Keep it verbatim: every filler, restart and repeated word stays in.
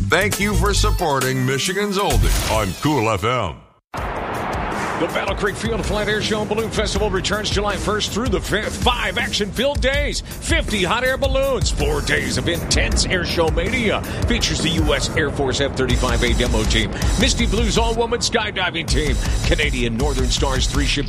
Thank you for supporting Michigan's Oldie on Cool F M. The Battle Creek Field Flight Air Show and Balloon Festival returns July first through the fifth. Five action-filled days, fifty hot air balloons, four days of intense air show mania. Features the U S Air Force F thirty-five A demo team, Misty Blues all-woman skydiving team, Canadian Northern Stars three-ship